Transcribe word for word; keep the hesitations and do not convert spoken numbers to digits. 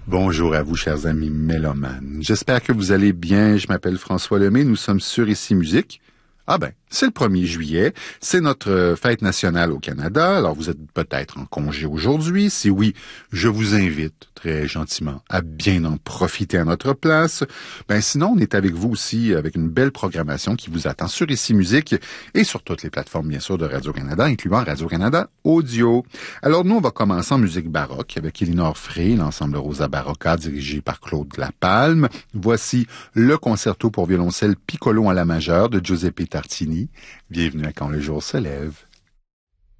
Bonjour à vous, chers amis mélomanes. J'espère que vous allez bien. Je m'appelle François Lemay. Nous sommes sur Ici Musique. Ah ben, c'est le premier juillet. C'est notre fête nationale au Canada. Alors, vous êtes peut-être en congé aujourd'hui. Si oui, je vous invite très gentiment à bien en profiter à notre place. Ben, sinon, on est avec vous aussi avec une belle programmation qui vous attend sur Ici Musique et sur toutes les plateformes, bien sûr, de Radio-Canada, incluant Radio-Canada Audio. Alors, nous, on va commencer en musique baroque avec Elinor Frey, l'ensemble Rosa Barocca, dirigé par Claude Lapalme. Voici le concerto pour violoncelle piccolo en la majeure de Giuseppe Tartini. Bienvenue à Quand le jour se lève.